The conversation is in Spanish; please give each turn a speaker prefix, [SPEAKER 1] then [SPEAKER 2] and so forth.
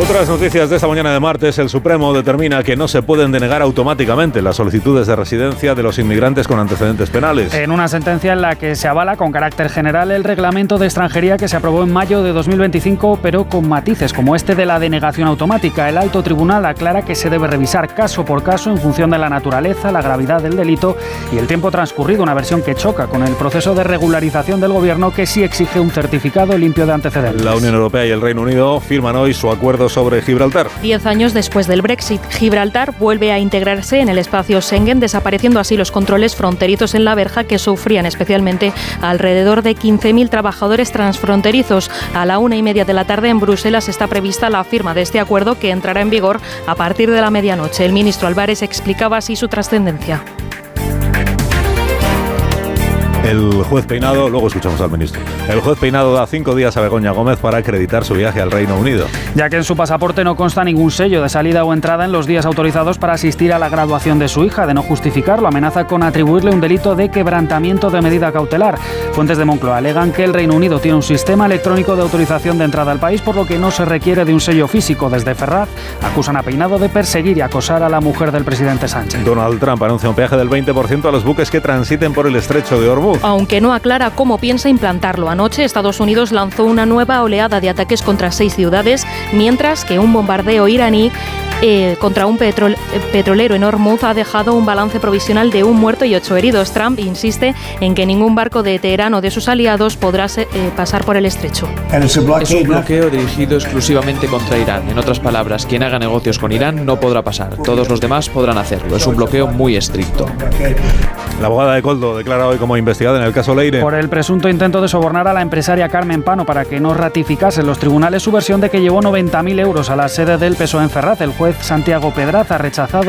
[SPEAKER 1] Otras noticias de esta mañana de martes: el Supremo determina que no se pueden denegar automáticamente las solicitudes de residencia de los inmigrantes con antecedentes penales.
[SPEAKER 2] En una sentencia en la que se avala con carácter general el reglamento de extranjería que se aprobó en mayo de 2025, pero con matices como este de la denegación automática, el alto tribunal aclara que se debe revisar caso por caso en función de la naturaleza, la gravedad del delito y el tiempo transcurrido, una versión que choca con el proceso de regularización del gobierno, que sí exige un certificado limpio de antecedentes.
[SPEAKER 1] La Unión Europea y el Reino Unido firman hoy su acuerdo sobre Gibraltar.
[SPEAKER 3] 10 años después del Brexit, Gibraltar vuelve a integrarse en el espacio Schengen, desapareciendo así los controles fronterizos en la verja que sufrían especialmente alrededor de 15.000 trabajadores transfronterizos. A la 1:30 de la tarde en Bruselas está prevista la firma de este acuerdo, que entrará en vigor a partir de la medianoche. El ministro Álvarez explicaba así su trascendencia.
[SPEAKER 1] El juez Peinado, luego escuchamos al ministro. El juez Peinado da 5 días a Begoña Gómez para acreditar su viaje al Reino Unido.
[SPEAKER 2] Ya que en su pasaporte no consta ningún sello de salida o entrada en los días autorizados para asistir a la graduación de su hija. De no justificarlo, amenaza con atribuirle un delito de quebrantamiento de medida cautelar. Fuentes de Moncloa alegan que el Reino Unido tiene un sistema electrónico de autorización de entrada al país, por lo que no se requiere de un sello físico. Desde Ferraz acusan a Peinado de perseguir y acosar a la mujer del presidente Sánchez.
[SPEAKER 1] Donald Trump anuncia un peaje del 20% a los buques que transiten por el estrecho de Hormuz,
[SPEAKER 3] aunque no aclara cómo piensa implantarlo. Anoche Estados Unidos lanzó una nueva oleada de ataques contra 6 ciudades, mientras que un bombardeo iraní contra un petrolero en Hormuz ha dejado un balance provisional de 1 muerto y 8 heridos. Trump insiste en que ningún barco de Teherán o de sus aliados podrá pasar por el estrecho.
[SPEAKER 4] Es un bloqueo dirigido exclusivamente contra Irán. En otras palabras, quien haga negocios con Irán no podrá pasar. Todos los demás podrán hacerlo. Es un bloqueo muy estricto.
[SPEAKER 1] La abogada de Koldo declara hoy como investigada en el caso Leire
[SPEAKER 2] por el presunto intento de sobornar a la empresaria Carmen Pano para que no ratificase en los tribunales su versión de que llevó 90.000 euros a la sede del PSOE en Ferraz. El juez Santiago Pedraza ha rechazado